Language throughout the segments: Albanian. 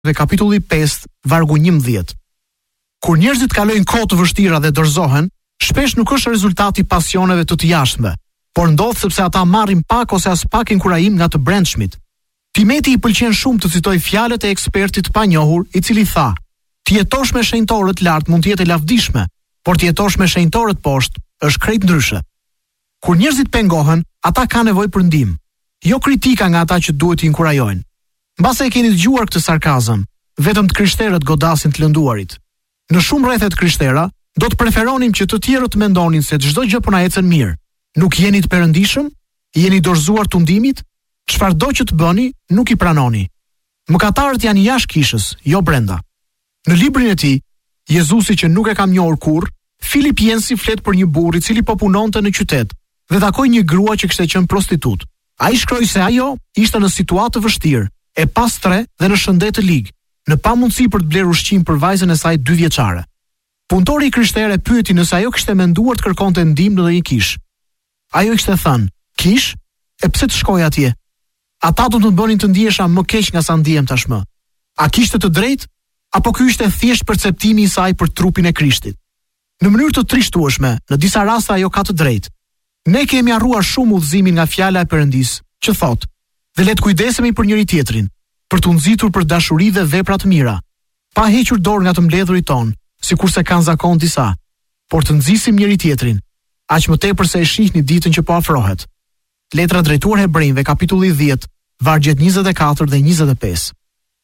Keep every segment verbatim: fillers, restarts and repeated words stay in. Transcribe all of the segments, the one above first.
dhe kapitulli pesë, vargu njëmbëdhjetë. Kur njerëzit kalojnë kohë të vështira dhe dorëzohen, shpesh nuk është rezultati pasioneve të të jashtme, por ndodh sepse ata marrin pak ose as pak inkurajim nga të brendshmit. Timeti i pëlqen shumë të citoj fjalët e ekspertit pa njohur, i cili tha: "Të jetosh me shenjtorët lart mund të jetë e lavdishme, por të jetosh me shenjtorët poshtë është krejt ndryshe." Kur njerëzit pengohen, ata kanë nevojë për ndihmë, jo kritika nga ata që duhet t'i inkurajojnë. Mbase e keni dëgjuar këtë sarkazëm, vetëm të krishterët godasin të lënduarit. Në shumë rrethe të krishtera, do të preferonim që të tjerët të mendonin se çdo gjë po na ecën mirë. Nuk jeni të perëndishëm? Jeni dorëzuar tundimit? Çfarëdo që të bëni, nuk i pranoni. Mëkatarët janë jashtë kishës, jo brenda. Në librin e tij, Jezusi që nuk e kam njohur kurrë, Filip Jensi flet për një burr i cili po punonte në qytet dhe takoi një grua që kishte qenë prostitut. Ai shkroi se ajo ishte në situatë të vështirë, e pastre dhe në shëndet të ligë, në pamundësi për të blerë ushqim për vajzën e saj dy vjeçare. Punëtori i krishterë pyeti nëse ajo kishte menduar të kërkonte ndihmë në një kish. Ajo kishte thënë: "Kish? E pse të shkoj atje? Ata do të më bënin të ndihesha më keq nga sa ndihem tashmë. A kishte të drejtë? Apo ky ishte thjesht perceptimi i saj për trupin e Krishtit?" Në mënyrë të trishtueshme, në disa raste ajo ka të drejtë. Ne kemi harruar shumë udhëzimin nga fjala e Perëndisë, që thotë: "Dhe le të kujdesemi për njëri tjetrin, për të nxitur për dashuri dhe vepra të mira, pa hequr dorë nga të mbledhurit ton, sikurse kanë zakon disa, por të nxisim njëri tjetrin, aq më tepër se e shihni ditën që po afrohet." Letra drejtuar Hebrejve, kapitulli dhjetë, vargjet njëzet e katër dhe njëzet e pesë.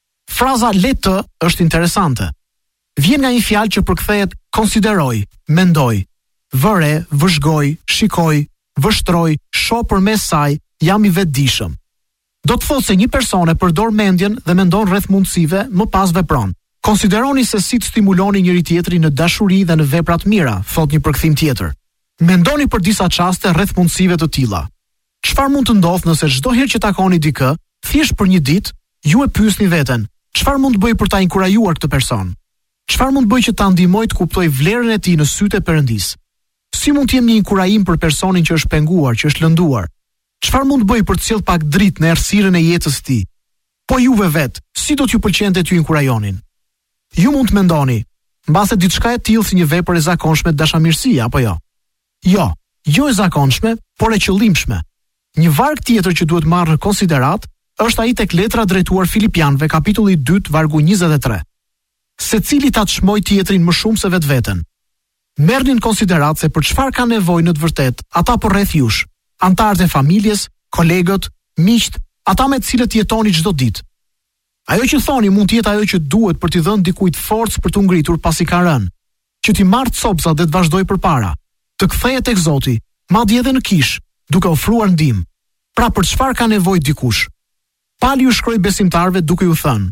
Fraza le të është interesante. Vjen nga një fjalë që përkthehet konsideroj, mendoj, vëre, vëzhgoj, shikoj, vështroj, shoh përmes saj, jam i vetëdijshëm. Do të thotë se një person e përdor mendjen dhe mendon rreth mundësive, më pas vepron. Konsideroni se si të stimuloni njëri tjetrin në dashuri dhe në vepra të mira, thot një përkthim tjetër. Mendoni për disa çaste rreth mundësive të tilla. Çfarë mund të ndodhë nëse çdo herë që takoni dikë, thjesht për një ditë, ju e pyesni veten: çfarë mund të bëj për ta inkurajuar këtë person? Çfarë mund të bëj që ta ndihmoj të kuptoj vlerën e tij në sytë e Perëndisë? Si mund të jem një inkurajim për personin që është penguar, që është lënduar? Çfarë mund të bëj për të sjellë pak dritë në errësirën e jetës së tij? Po juve vet, si do t'ju pëlqente t'ju inkurajonin? Ju mund të mendoni, mbase diçka e tillë si një vepër e zakonshme dashamirësie apo jo? Jo, jo e zakonshme, por e qëllimshme. Një varg tjetër që duhet marrë në konsiderat është ai tek letra drejtuar Filipianëve, kapitulli dytë, vargu njëzet e tre. Secili ta çmoj tjetrin më shumë se vetveten. Merrni në konsiderat se për çfarë ka nevojë në të vërtetë ata po rreth jush, antarët e familjes, kolegët, miqt, ata me të cilët jetoni çdo ditë. Ajo që thoni mund të jetë ajo që duhet për t'i dhënë dikujt forcë për t'u ngritur pasi ka rënë, që t'i marrë copsa dhe të vazhdoj përpara, të kthehet tek Zoti, madje edhe në kish, duke ofruar ndihmë. Pra për çfarë ka nevojë dikush? Pali ju shkroi besimtarëve duke ju thënë: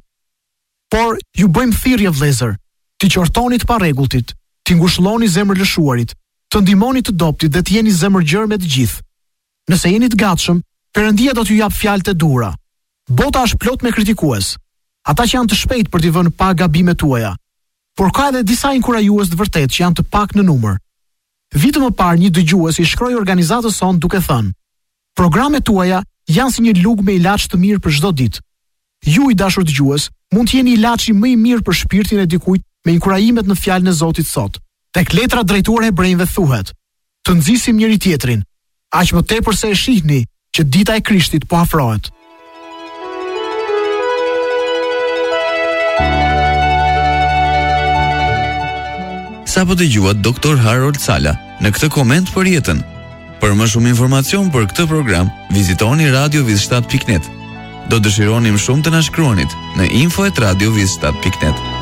"Por ju bëjmë thirrje vëllezër, t'i qortoni të parregulltit, t'i ngushëlloni zemër lëshuarit, të ndihmoni të dobtit dhe të jeni zemërgjër me të gjithë. Nëse jeni të gatshëm, Perëndia do t'ju jap fjalët e duhura. Bota është plot me kritikues, ata që janë të shpejtë për t'i vënë pa gabimet tuaja. Por ka edhe disa inkurajues të vërtetë që janë të pak në numër." Vitë më parë një dëgjues i shkroi organizatës sonë duke thënë: "Programet tuaja janë si një lugë me ilaç të mirë për çdo ditë. Ju, i dashur dëgjues, mund të jeni ilaçi më i mirë për shpirtin e dikujt me inkurajimet në fjalën e Zotit sot. Tek letra drejtuar Hebrejve thuhet: Të nxisim njëri tjetrin, aq më tepër se e shihni që dita e Krishtit po afrohet." Sa po dëgjuat doktor Harold Sala në këtë koment për jetën. Për më shumë informacion për këtë program, vizitoni radio viz shtat pikë net. Do dëshironim shumë të na shkruanit në info at radio viz shtat pikë net.